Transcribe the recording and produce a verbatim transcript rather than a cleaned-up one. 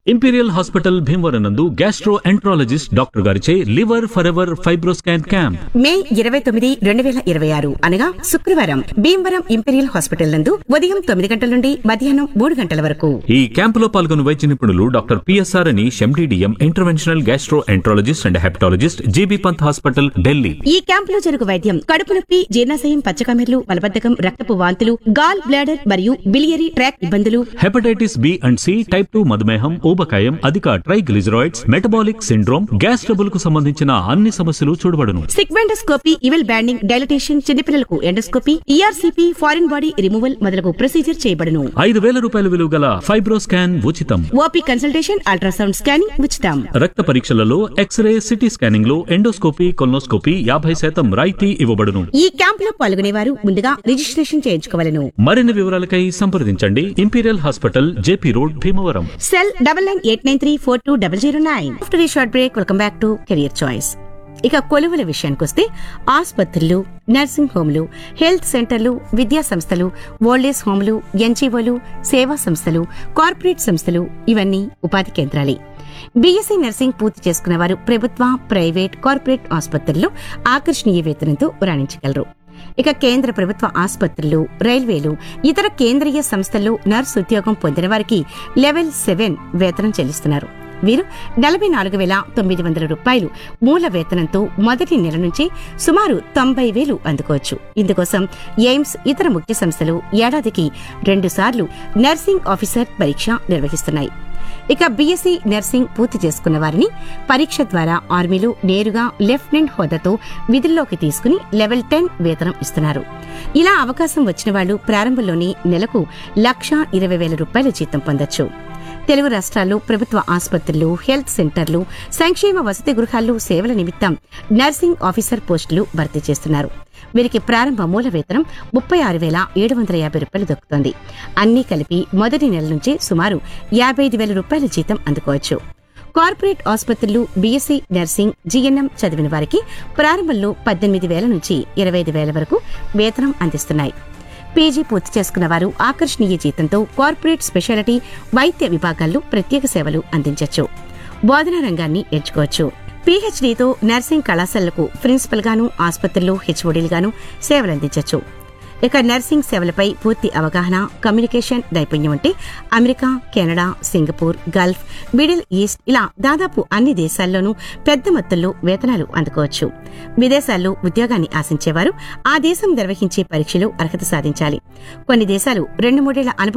Imperial hospital Bhimavaram నందు gastro enterologist doctor గారిచే liver forever FibroScan camp మే ఇరవై తొమ్మిది రెండు వేల ఇరవై ఆరు అనగా శుక్రవారం భీమవరం ఇంపీరియల్ హాస్పిటల్ నందు ఉదయం తొమ్మిది గంటల నుండి మధ్యాహ్నం మూడు గంటల వరకు. ఈ క్యాంపులో పాల్గొన్న వైద్య నిపుణులు డాక్టర్ పిఎస్ఆర్ అని MD DM interventional gastro enterologist and hepatologist GB Pant hospital Delhi. ఈ క్యాంపులో జరుగు వైద్యం కడుపు నొప్పి, జీర్ణాశయం, పచ్చకమెర్లు, మలబద్ధకం, రక్తపు వాంతులు, గాల్ బ్లాడర్ మరియు బిలియరీ ట్రాక్ ఇబ్బందులు, hepatitis B and C, type two మధుమేహం, ఊబకాయం, అధిక triglycerides, metabolic syndrome, gas trouble కు సంబంధించిన అన్ని సమస్యలు చూడబడును. సిగ్మెండోస్కోపీ, ఇవెల్ బ్యాండింగ్, డైలటేషన్, చిన్నపిల్లలకు endoscopy, ERCP, foreign body removal మొదలగు ప్రొసీజర్ చేయబడును. ఐదు వేల రూపాయల విలువ గల ఫైబ్రోస్కాన్ ఉచితం. ఓపీ కన్సల్టేషన్, అల్ట్రాసౌండ్ స్కానింగ్ ఉచితం. రక్త పరీక్షలలో ఎక్స్రే, సిటీ స్కానింగ్ లో ఎండోస్కోపీ, కొల్నోస్కోపీ యాభై శాతం రాయితీ ఇవ్వబడును. ఈ క్యాంపులో పాల్గొనేవారు ముందుగా రిజిస్ట్రేషన్ చేయించుకోవాలను. మరిన్ని వివరాలకై సంప్రదించండి imperial hospital, JP road, Bhimavaram. Cell double nine eight nine three four two double zero nine. After ఈ short break, welcome back to career choice. ఇక కొలువుల విషయానికొస్తే ఆసుపత్రులు, నర్సింగ్ హోంలు, హెల్త్ సెంటర్లు, విద్యా సంస్థలు, ఓల్డేజ్ హోంలు, ఎన్జీఓలు, సేవా సంస్థలు, కార్పొరేట్ సంస్థలు ఇవన్నీ ఉపాధి కేంద్రాలే. బీఎస్సీ నర్సింగ్ పూర్తి చేసుకున్న వారు ప్రభుత్వ, ప్రైవేట్, కార్పొరేట్ ఆసుపత్రుల్లో ఆకర్షణీయ వేతనంతో రాణించగలరు. ఇక కేంద్ర ప్రభుత్వ ఆసుపత్రులు, రైల్వేలు, ఇతర కేంద్రీయ సంస్థల్లో నర్స్ ఉద్యోగం పొందిన వారికి లెవెల్ సెవెన్ వేతనం చెల్లిస్తున్నారు. వీరు నలభై నాలుగు వేల తొమ్మిది వందల రూపాయలు మూల వేతనంతో మొదటి నెల నుంచి సుమారు తొంభై వేలు అందుకోవచ్చు. ఇందుకోసం ఎయిమ్స్, ఇతర ముఖ్య సంస్థలు ఏడాదికి రెండు సార్లు నర్సింగ్ ఆఫీసర్ పరీక్ష నిర్వహిస్తున్నాయి. ఇక బీఎస్సీ నర్సింగ్ పూర్తి చేసుకున్న వారిని పరీక్ష ద్వారా ఆర్మీలో నేరుగా లెఫ్టినెంట్ హోదాతో విధుల్లోకి తీసుకుని లెవెల్ టెన్ వేతనం ఇస్తున్నారు. ఇలా అవకాశం వచ్చిన వాళ్లు ప్రారంభంలోనే నెలకు లక్ష ఇరవై వేల రూపాయల జీతం పొందొచ్చు. తెలుగు రాష్ట్రాల్లో ప్రభుత్వ ఆసుపత్రులు, హెల్త్ సెంటర్లు, సంక్షేమ వసతి గృహాల్లో సేవల నిమిత్తం నర్సింగ్ ఆఫీసర్ పోస్టులు భర్తీ చేస్తున్నారు. వీరికి ప్రారంభ మూల వేతనం ముప్పై ఆరు వేల ఏడు వందల యాభై రూపాయలు దక్కుతోంది. అన్నీ కలిపి మొదటి నెల నుంచి సుమారు యాభై ఐదు వేల రూపాయల జీతం అందుకోవచ్చు. కార్పొరేట్ ఆసుపత్రులు బీఎస్సీ నర్సింగ్, జీఎన్ఎం చదివిన వారికి ప్రారంభంలో పద్దెనిమిది వేల నుంచి ఇరవై ఐదు వేల వరకు వేతనం అందిస్తున్నాయి. పీజీ పూర్తి చేసుకున్న వారు ఆకర్షణీయ జీతంతో కార్పొరేట్ స్పెషాలిటీ వైద్య విభాగాల్లో ప్రత్యేక సేవలు అందించవచ్చు. బోధనా రంగాన్ని ఎంచుకోవచ్చు. పీహెచ్డీతో నర్సింగ్ కళాశాలలకు ప్రిన్సిపల్ గాను, ఆసుపత్రుల్లో హెచ్ఓడీలుగాను సేవలందించవచ్చు. ఇక నర్సింగ్ సేవలపై పూర్తి అవగాహన, కమ్యూనికేషన్ నైపుణ్యం అంటే America, Canada, Singapore, Gulf, middle east ఇలా దాదాపు అన్ని దేశాల్లోనూ పెద్ద మొత్తంలో వేతనాలు అందుకోవచ్చు. విదేశాల్లో ఉద్యోగాన్ని ఆశించేవారు ఆ దేశం నిర్వహించే పరీక్షలో అర్హత సాధించాలి. కొన్ని దేశాలు రెండు మూడేళ్ల అనుభవం